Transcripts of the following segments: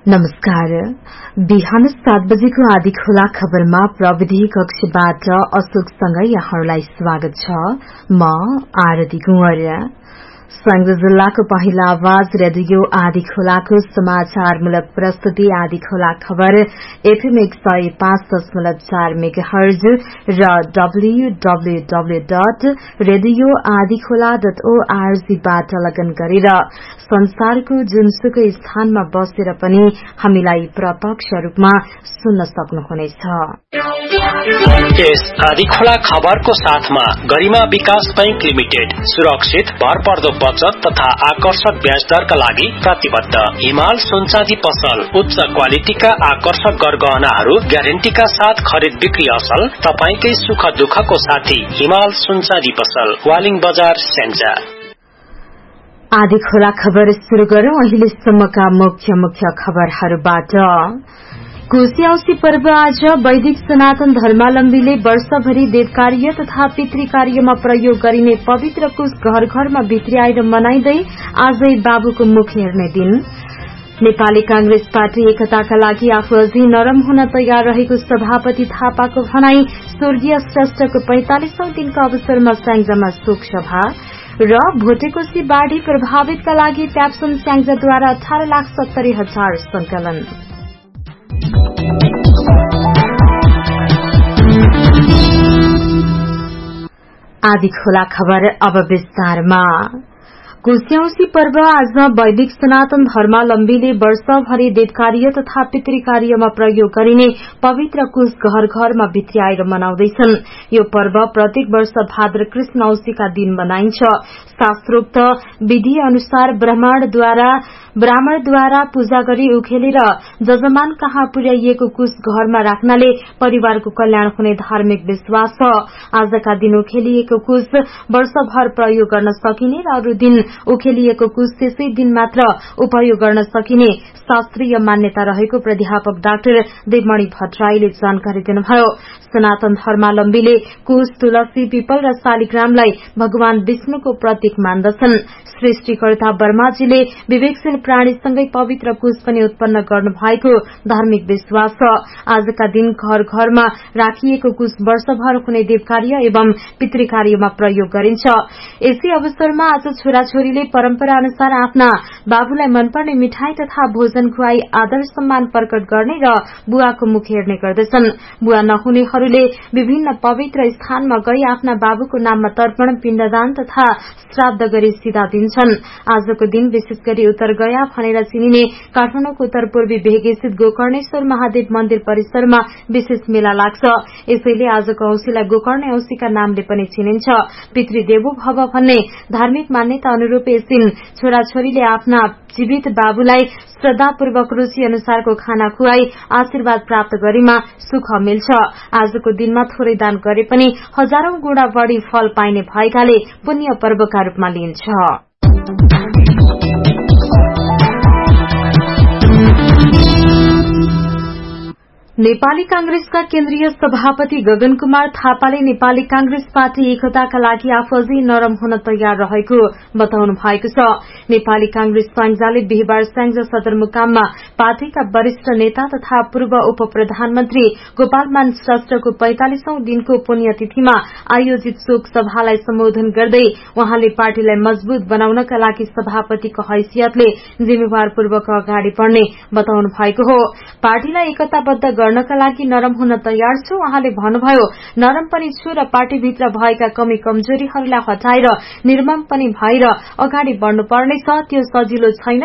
नमस्कार। बिहान 7 बजेको आदि खोला खबरमा प्रविधि कक्षबाट अशोकसँग यहाँहरूलाई स्वागत छ। म आरती कुँवर। संघ जिल्लाको पहिला आवाज रेडियो आदि खोलाको समाचारमूलक प्रस्तुति आदि खोला खबर एफएम 105.4 मेगाहर्ज र www.radioadikhola.org बाट लगन गरेर संसारको जुनसुकै स्थानमा बसेर पनि हामीलाई प्रत्यक्ष रूपमा सुन्न सक्नुहुनेछ। यस आदि खोला खबरको साथमा गरिमा विकास बैंक लिमिटेड सुरक्षित भरपर्दो बचत तथा आकर्षक ब्याज दरका लागि प्रतिबद्ध। हिमाल सुनचाँदी पसल उच्च क्वालिटीका आकर्षक गरगहनाहरू ग्यारेन्टीका साथ खरिद बिक्री असल। तपाईकै सुख दुःखको साथी हिमाल सुनचाँदी पसल, वालिङ बजार, स्याङ्जा। आदि खोला खबर शुरू गरौं अहिलेसम्मका मुख्य खबरहरूबाट। कोशी औँसी पर्व आज वैदिक सनातन धर्मावलम्बीले वर्षभरि देवकार्य तथा पितृकार्यमा प्रयोग गरिने पवित्र कुश घर घरमा भित्र्याएर मनाइँदै आजै बाबुको मुख हेर्ने दिन। नेपाली कांग्रेस पार्टी एकताका लागि आफू अझै नरम हुन तयार रहेको सभापति थापाको भनाई। स्वर्गीय श्रेष्ठको 45औं दिनको अवसरमा स्याङ्जामा शोक सभा र भोटेकोशी बाढ़ी प्रभावितका लागि प्याप्सुन स्याङ्जाद्वारा 18,70,000 संकलन। आदि खोला खबर अब विस्तारमा। कोशी औँसी पर्व आज वैदिक सनातन धर्मावलम्बीले वर्षभरि देवकार्य तथा पितृकार्यमा प्रयोग गरिने पवित्र कुश घर घरमा भित्र्याएर मनाउँदैछन्। यो पर्व प्रत्येक वर्ष भाद्र कृष्ण औँसीका दिन मनाइन्छ। शास्त्रोक्त विधि अनुसार ब्राह्मणद्वारा पूजा गरी उखेलेर जजमान कहाँ पुर्याइएको कुश घरमा राख्नाले परिवारको कल्याण हुने धार्मिक विश्वास छ। आजका दिन उखेलिएको कुश वर्षभर प्रयोग गर्न सकिने र अरू दिन उखेलिएको कुश त्यसै दिन मात्र उपयोग गर्न सकिने शास्त्रीय मान्यता रहेको प्राध्यापक डाक्टर देवमणि भट्टराईले जानकारी दिनुभयो। सनातन धर्मावलम्बीले कुश, तुलसी, पिपल र शालिग्रामलाई भगवान विष्णुको प्रतीक मान्दछन्। सृष्टिकर्ता ब्रह्माजीले विवेकशील प्राणीसँगै पवित्र कुश पनि उत्पन्न गर्नु भएको धार्मिक विश्वास छ। आजका दिन घर घरमा राखिएको कुश वर्षभर हुने देवकार्य एवं पितृकार्यमा प्रयोग गरिन्छ। यसै अवसरमा आज छोराछोरीले परम्परा अनुसार आफ्ना बाबुलाई मनपर्ने मिठाई तथा भोजन खुवाई आदर सम्मान प्रकट गर्ने र बुवाको मुख हेर्ने गर्दछन्। बुवा नहुनेहरूले विभिन्न पवित्र स्थानमा गई आफ्ना बाबुको नाममा तर्पण, पिण्डदान तथा श्राद्ध गरी सिधा दिन्छन्। आजको दिन विशेष गरी उत्तर गया भनेर चिनिने काठमाडौँको उत्तरपूर्वी भेगेस्थित गोकर्णेश्वर महादेव मन्दिर परिसरमा विशेष मेला लाग्छ। यसैले आजको औँसीलाई गोकर्ण औँसीका नामले पनि चिनिन्छ। पितृदेवो भव भन्ने धार्मिक मान्यता अनुरूप यस दिन छोराछोरीले आफ्ना जीवित बाबुलाई श्रद्धापूर्वक रुचि अनुसारको खाना खुवाई आशीर्वाद प्राप्त गरेमा सुख मिल्छ। आजको दिनमा थोरै दान गरे पनि हजारौं गुणा बढ़ी फल पाइने भएकाले पुण्य पर्वका रूपमा लिइन्छ। नेपाली कांग्रेसका केन्द्रीय सभापति गगन कुमार थापाले नेपाली कांग्रेस पार्टी एकताका लागि आफू अझै नरम हुन तयार रहेको बताउनु भएको छ। नेपाली कांग्रेस स्याङ्जाले बिहिबार स्याङ्जा सदरमुकाममा पार्टीका वरिष्ठ नेता तथा पूर्व उप प्रधानमन्त्री गोपालमान श्रेष्ठको 45औं दिनको पुण्यतिथिमा आयोजित शोक सभालाई सम्बोधन गर्दै उहाँले पार्टीलाई मजबूत बनाउनका लागि सभापतिको हैसियतले जिम्मेवारपूर्वक अगाडि बढ्ने बताउनु भएको हो। पार्टीलाई एकताबद्ध गर्नका लागि नरम हुन तयार छु। उहाँले भन्नुभयो, नरम पनि छु र पार्टीभित्र भएका कमी कमजोरीहरूलाई हटाएर निर्मम पनि भएर अगाडि बढ्नुपर्नेछ। त्यो सजिलो छैन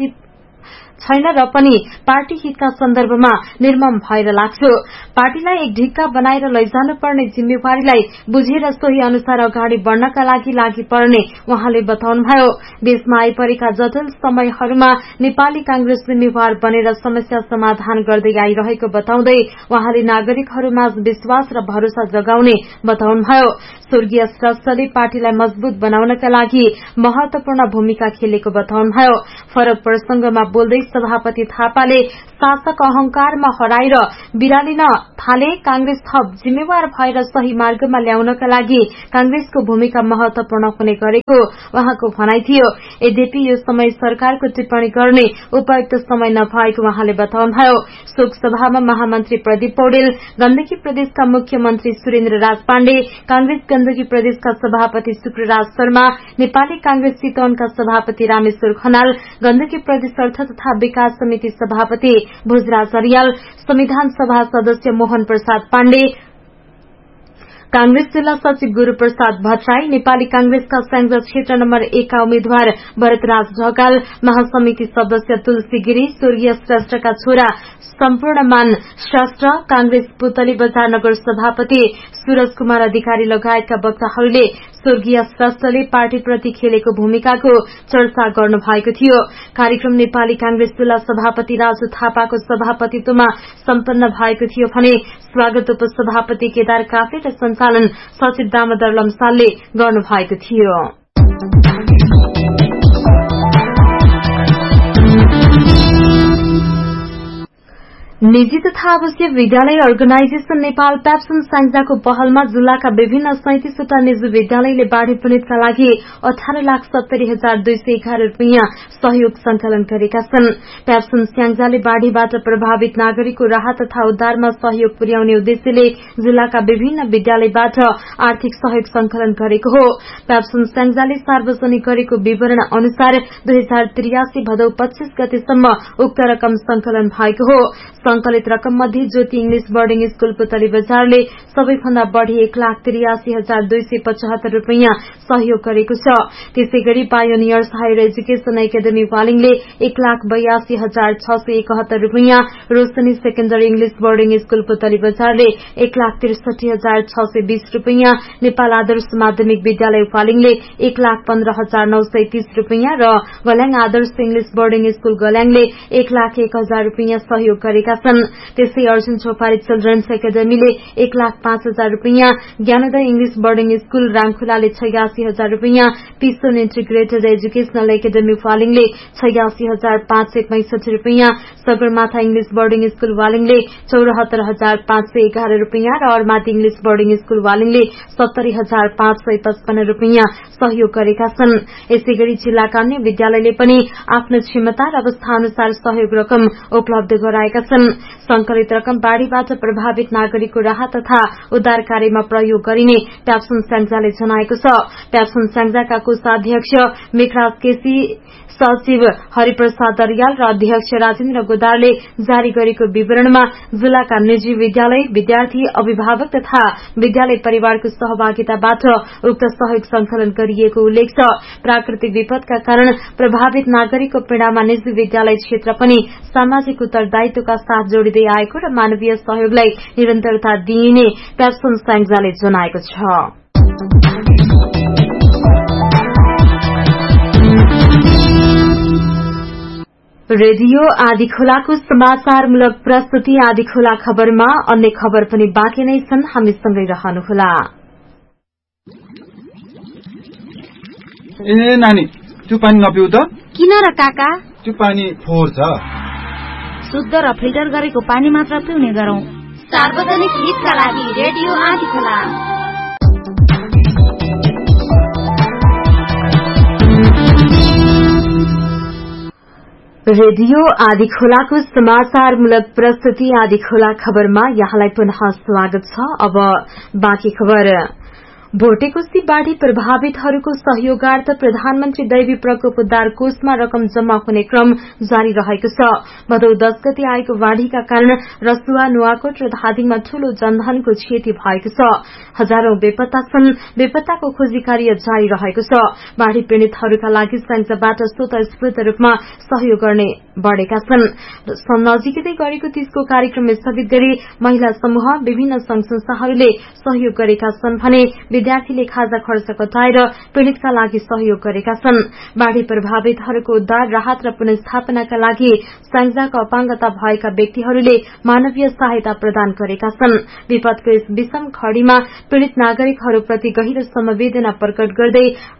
र पनि पार्टी हितका सन्दर्भमा निर्मम भएर लाग्छु। पार्टीलाई एक ढिक्का बनाएर लैजानुपर्ने जिम्मेवारीलाई बुझेर सोही अनुसार अगाडि बढ़नका लागि पर्ने उहाँले बताउनुभयो। देशमा आइपरेका जटिल समयहरूमा नेपाली कांग्रेस जिम्मेवार बनेर समस्या समाधान गर्दै आइरहेको बताउँदै उहाँले नागरिकहरूमा विश्वास र भरोसा जगाउने बताउनुभयो। स्वर्गीय श्रेष्ठले पार्टीलाई मजबूत बनाउनका लागि महत्वपूर्ण भूमिका खेलेको बताउनुभयो। फरक प्रसंगमा बोल्दै सभापति थापाले शासक अहंकारमा हराएर बिरालिन थाले कांग्रेस थप जिम्मेवार भएर सही मार्गमा ल्याउनका लागि कांग्रेसको भूमिका महत्वपूर्ण हुने गरेको उहाँको भनाइ थियो। यद्यपि यो समय सरकारको टिप्पणी गर्ने उपयुक्त समय नभएको उहाँले बताउनुभयो। शोक सभामा महामन्त्री प्रदीप पौडेल, गण्डकी प्रदेशका मुख्यमन्त्री सुरेन्द्र राज पाण्डे, कांग्रेस गण्डकी प्रदेशका सभापति शुक्रराज शर्मा, नेपाली कांग्रेस चितवनका सभापति रामेश्वर खनाल, गण्डकी प्रदेश अर्थ तथा विकास समिति सभापति भुजराज अर्याल, संविधान सभा सदस्य मोहन प्रसाद पाण्डे, कांग्रेस जिल्ला सचिव गुरूप्रसाद भट्टराई, नेपाली कांग्रेसका स्याङ्जा क्षेत्र नम्बर 1 का उम्मेद्वार भरतराज ढकाल, महासमिति सदस्य तुलसी गिरी, स्वर्गीय श्रेष्ठका छोरा सम्पूर्णमान श्रेष्ठ, कांग्रेस पुतली बजार नगर सभापति सूरज कुमार अधिकारी लगायतका वक्ताहरूले स्वर्गीय श्रेष्ठले पार्टीप्रति खेलेको भूमिकाको चर्चा गर्नु भएको थियो। कार्यक्रम नेपाली कांग्रेस जिल्ला सभापति राजु थापाको सभापतित्वमा सम्पन्न भएको थियो भने स्वागत उपसभापति केदार काफ्ले र सञ्चालन सचिव दामोदर लम्सालले गर्नु भएको थियो। निजी तथा आवासीय विद्यालय अर्गनाइजेशन नेपाल प्याप्सन स्याङ्जाको पहलमा जिल्लाका विभिन्न 37वटा निजी विद्यालयले बाढ़ी पीड़ितका लागि 18,70,211 रूपियाँ सहयोग संकलन गरेका छन्। प्याप्सन स्याङ्जाले बाढ़ीबाट प्रभावित नागरिकको राहत तथा उद्धारमा सहयोग पुर्याउने उद्देश्यले जिल्लाका विभिन्न विद्यालयबाट आर्थिक सहयोग संकलन गरेको हो। प्याप्सन स्याङ्जाले सार्वजनिक गरेको विवरण अनुसार 2083 भदौ 25 गतेसम्म उक्त रकम संकलन भएको हो। संकलित रकम मध्ये ज्योति इंग्लिश बोर्डिङ स्कूल पुतली बजारले सबैभन्दा बढ़ी 1,83,275 रूपियाँ सहयोग गरेको छ। त्यसैगरी पायोनियर्स हायर एजुकेशन एकाडेमी वालिङले 1,82,671 रूपियाँ, रोशनी सेकेन्डरी इंग्लिश बोर्डिङ स्कूल पुतली बजारले 1,63,620 रूपियाँ, नेपाल आदर्श माध्यमिक विद्यालय वालिङले 1,15,930 रूपियाँ र गल्याङ आदर्श इंग्लिश बोर्डिङ स्कूल गल्याङले 1,01,000 रूपियाँ सहयोग गरेका छन्। त्यसै अर्जुन छोपारी चिल्ड्रेन्स एकाडेमीले 1,05,000 रूपियाँ, ज्ञानोदय इंग्लिश बोर्डिङ स्कूल रामखुलाले 86,000 रूपियाँ, पिसोन इन्टिग्रेटेड एजुकेशनल एकाडेमी वालिङले 86,565 रूपियाँ, सगरमाथा इंग्लिश बोर्डिङ स्कूल वालिङले 74,511 रूपियाँ र अर्माती इंग्लिश बोर्डिङ स्कूल वालिङले 70,555 रूपियाँ सहयोग गरेका छन्। यसैगरी जिल्लाका अन्य विद्यालयले पनि आफ्नो क्षमता र अवस्था अनुसार सहयोग रकम उपलब्ध गराएका छन्। संकलित रकम बाढ़ीबाट प्रभावित नागरिकको राहत तथा उद्धार कार्यमा प्रयोग गरिने प्याप्सन स्याङ्जाले जनाएको छ। प्याप्सन स्याङ्जाका कोषाध्यक्ष मेघराज केसी, सचिव हरिप्रसाद अर्याल र अध्यक्ष राजेन्द्र गोदारले जारी गरेको विवरणमा जिल्लाका निजी विद्यालय, विद्यार्थी, अभिभावक तथा विद्यालय परिवारको सहभागिताबाट उक्त सहयोग संकलन गरिएको उल्लेख छ। प्राकृतिक विपदका कारण प्रभावित नागरिकको पीड़ामा निजी विद्यालय क्षेत्र पनि सामाजिक उत्तरदायित्वका साथ जोडिँदै आएको र मानवीय सहयोगलाई निरन्तरता दिइने प्याप्सन स्याङ्जाले जनाएको छ। रेडियो आदिखोलाको समाचारमूलक प्रस्तुति आदिखोला खबरमा अन्य खबर पनि बाँकी नै छन्, हामीसँगै रहनुहोला। ए नानी, त्यो पानी नपिउ त। किन र काका? त्यो पानी फोहोर छ। शुद्ध र फिल्टर गरेको पानी मात्र पिउने गरौं। सार्वजनिक हितका लागि रेडियो आदिखोला। रेडियो आदिखोलाको समाचारमूलक प्रस्तुति आदिखोला खबरमा यहाँलाई पुनः स्वागत छ। अब बाँकी खबर। भोटेकोशी बाढ़ी प्रभावितहरूको सहयोगार्थ प्रधानमन्त्री दैवी प्रकोप उद्धार कोषमा रकम जम्मा हुने क्रम जारी रहेको छ। भदौ 10 गते आएको बाढ़ीका कारण रसुवा, नुवाकोट र धादिङमा ठूलो जनधनको क्षति भएको छ। हजारौं बेपत्ता छन्। बेपत्ताको खोजी कार्य जारी रहेको छ। बाढ़ी पीड़ितहरूका लागि संघबाट स्वतस्फूर्त रूपमा सहयोग गर्ने बढ़ेका छन्। नजिकै गरेको 30को कार्यक्रम स्थगित गरी महिला समूह, विभिन्न संघ संस्थाहरूले सहयोग गरेका छन् भने विद्यार्थीले खाजा खर्च कटाएर पीड़ितका लागि सहयोग गरेका छन्। बाढ़ी प्रभावितहरूको उद्धार, राहत र पुनर्स्थापनाका लागि स्याङ्जाका अपाङ्गता भएका व्यक्तिहरूले मानवीय सहायता प्रदान गरेका छन्। विपदको यस विषम घड़ीमा पीड़ित नागरिकहरूप्रति गहिरो समवेदना प्रकट गर्दै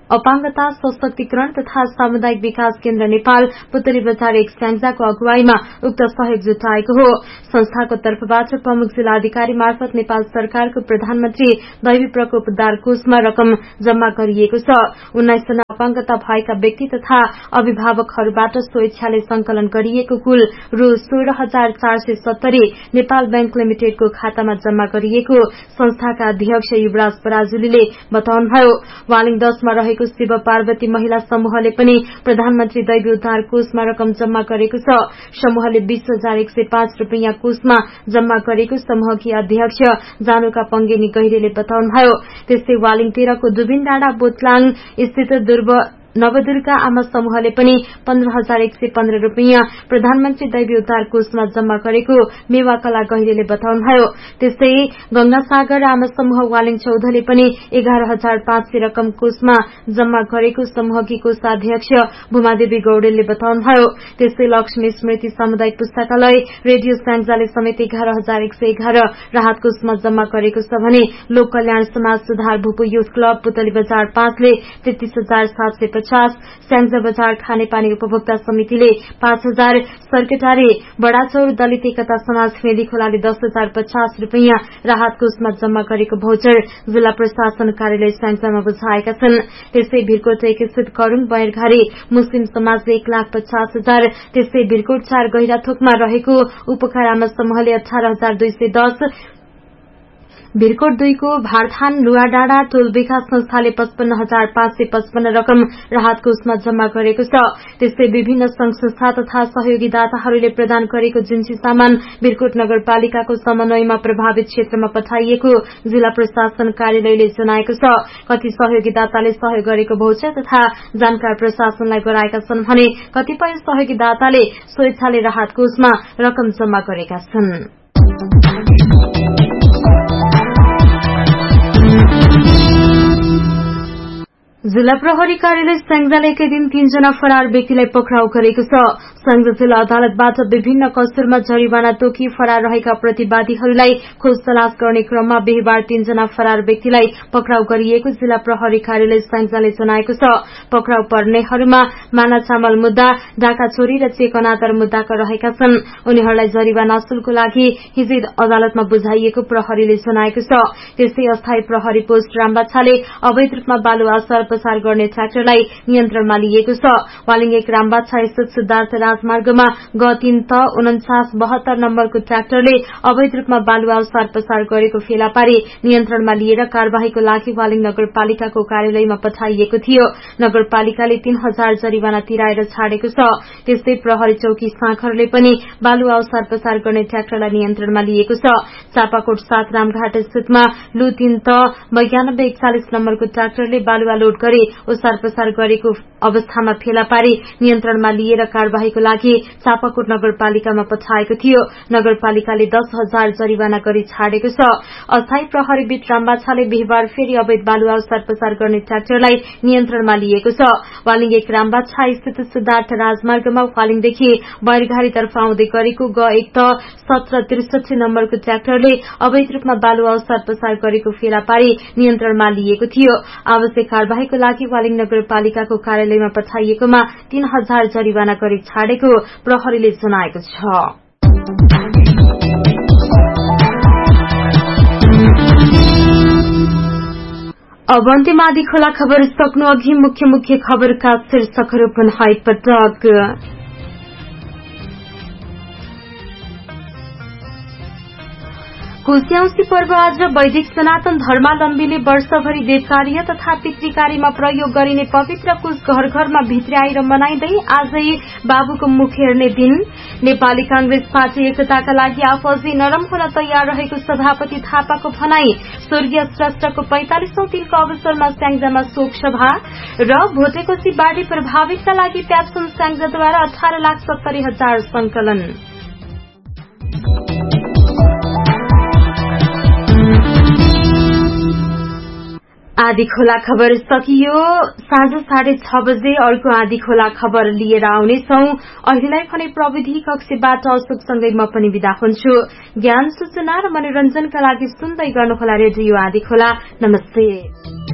अपाङ्गता सशक्तिकरण तथा सामुदायिक विकास केन्द्र नेपाल पुतली बजार 1 स्याङ्जाको अगुवाईमा उक्त सहयोग जुटाएको हो। संस्थाको तर्फबाट प्रमुख जिल्लाधिकारी मार्फत नेपाल सरकारको प्रधानमन्त्री दैवी प्रकोप उद्धार कोषमा रकम जम्मा गरिएको छ। 19 जना अपाङ्गता भएका व्यक्ति तथा अभिभावकहरूबाट स्वेच्छाले संकलन गरिएको कुल रु 16,470 नेपाल बैंक लिमिटेडको खातामा जम्मा गरिएको संस्थाका अध्यक्ष युवराज पराजुलीले बताउनुभयो। वालिङ 10 मा रहेको शिव पार्वती महिला समूहले पनि प्रधानमन्त्री दैवी उद्धार कोषमा रकम जम्मा गरेको छ। समूहले 20,105 रुपैयाँ कोषमा जम्मा गरेको समूहकी अध्यक्ष जानुका पंगेनी गैरेले बताउनुभयो। त्यस्तै वालिङ 13 को दुबिन डाँडा बोतलाङ स्थित नवदुर्गा आमा समूहले पनि 15,115 रुपैयाँ प्रधानमन्त्री दैवी उद्धार कोषमा जम्मा गरेको मेवाकला गैरेले बताउनुभयो। त्यस्तै गंगासागर आमा समूह वालिङ 14ले पनि 11,500 रकम कोषमा जम्मा गरेको समूहकी कोषाध्यक्ष भूमादेवी गौडेलले बताउनुभयो। त्यस्तै लक्ष्मी स्मृति सामुदायिक पुस्तकालय रेडियो स्याङ्जाले समेत 11,111 राहत कोषमा जम्मा गरेको छ भने लोक कल्याण समाज सुधार भूपू युथ क्लब पुतली बजार 5 ले 33,750, स्याङ्जा बजार खानेपानी उपभोक्ता समितिले 5,000, सरकटारी बडाचौर दलित एकता समाज फेदी खोलाले 10,050 रुपैयाँ राहत कोषमा जम्मा गरेको भौचर जिल्ला प्रशासन कार्यालय स्याङ्जामा बुझाएका छन्। त्यस्तै भिरकोट 1 स्थित करूङ बयरघारी मुस्लिम समाजले 1,50,000, त्यस्तै भिरकोट 4 गैराथोकमा रहेको उपकार आमा समूहले 18,210, भिरकोट 2 को भारथान लुवाडाँडा टोल विकास संस्थाले 55,555 रकम राहत कोषमा जम्मा गरेको छ। त्यस्तै विभिन्न संघ संस्था तथा सहयोगी दाताहरूले प्रदान गरेको जिन्सी सामान भिरकोट नगरपालिकाको समन्वयमा प्रभावित क्षेत्रमा पठाइएको जिल्ला प्रशासन कार्यालयले जनाएको छ। कति सहयोगी दाताले सहयोग गरेको भौचर तथा जानकार प्रशासनलाई गराएका छन् भने कतिपय सहयोगी दाताले स्वेच्छाले राहत कोषमा रकम जम्मा गरेका छन्। जिल्ला प्रहरी कार्यालय स्याङ्जाले एकै दिन 3 जना फरार व्यक्तिलाई पक्राउ गरेको छ। स्याङ्जा जिल्ला अदालतबाट विभिन्न कसुरमा जरिवाना तोकी फरार रहेका प्रतिवादीहरूलाई खोज तलाश गर्ने क्रममा बिहीबार 3 जना फरार व्यक्तिलाई पक्राउ गरिएको जिल्ला प्रहरी कार्यालय स्याङ्जाले जनाएको छ। पक्राउ पर्नेहरूमा माना चामल मुद्दा, डाका चोरी र चेक अनादर मुद्दाका रहेका छन्। उनीहरूलाई जरिवाना शुल्कको लागि हिजो अदालतमा बुझाइएको प्रहरीले जनाएको छ। त्यस्तै अस्थायी प्रहरी पोस्ट रामबाछाले अवैध रूपमा बालु आसर प्रसार गर्ने ट्र्याक्टरलाई नियन्त्रणमा लिएको छ। वालिङ 1 रामबाछा स्थित सिद्धार्थ राजमार्गमा ग3 त 4972 नम्बरको ट्र्याक्टरले अवैध रूपमा बालु आसर प्रसार गरेको फेला पारी नियन्त्रणमा लिएर कार्यवाहीको लागि वालिङ नगरपालिकाको कार्यालयमा पठाइएको थियो। नगरपालिकाले 3,000 जरिवाना तिराएर छाडेको छ। त्यस्तै प्रहरी चौकी शाखाहरूले पनि बालु आसर प्रसार गर्ने ट्र्याक्टरलाई नियन्त्रणमा लिएको छ। चापाकोट 7 रामघाट स्थितमा लु 3 त 9241 नम्बरको ट्र्याक्टरले बालुवा लोड गरी ओसार प्रसार गरेको अवस्थामा फेला पारी नियन्त्रणमा लिएर कार्यवाहीको लागि चापाकोट नगरपालिकामा पठाएको थियो। नगरपालिकाले 10,000 जरिवाना गरी छाडेको छ। अस्थायी प्रहरी बीट रामबाछाले बिहीबार फेरि अवैध बालु ओसार प्रसार गर्ने ट्र्याक्टरलाई नियन्त्रणमा लिएको छ। वालिङ 1 रामबाछा स्थित सिद्धार्थ राजमार्गमा वालिङदेखि बयरघारीतर्फ आउँदै गरेको ग1 त 1763 नम्बरको ट्र्याक्टरले अवैध रूपमा बालु ओसार प्रसार गरेको फेला पारी नियन्त्रणमा लिएको थियो। आवश्यक कार्यवाहीको लागि वालिङ नगरपालिकाको कार्यालयमा पठाइएकोमा 3,000 जरिवाना गरी छाडेको प्रहरीले जनाएको छ। अब अन्त्यमा आदि खोला खबर सक्नु अघि मुख्य खबरका शीर्षकहरू पुनः एकपटक। कोशी पर्व आज वैदिक सनातन धर्मावलम्बीले वर्षभरि देवकार्य तथा पितृकार्यमा प्रयोग गरिने पवित्र कुश घर घरमा भित्र्याएर मनाइँदै आजै बाबुको मुख हेर्ने दिन। नेपाली कांग्रेस पार्टी एकताका लागि आफू अझै नरम हुन तयार रहेको सभापति थापाको भनाई। स्वर्गीय श्रेष्ठको 45औं दिनको अवसरमा स्याङ्जामा शोक सभा र भोटेकोशी बाढ़ी प्रभावितका लागि प्याप्सुन स्याङ्जाद्वारा 18,70,000 संकलन। आदि खोला खबर सकियो। साँझ 6:30 बजे अर्को आदि खोला खबर लिएर आउनेछौं। अहिलेलाई भने प्रविधि कक्षबाट अशोकसँगै म पनि बिदा हुन्छु। ज्ञान सूचना र मनोरञ्जनका लागि सुन्दै गर्नुहोला रेडियो आदि खोला। नमस्ते।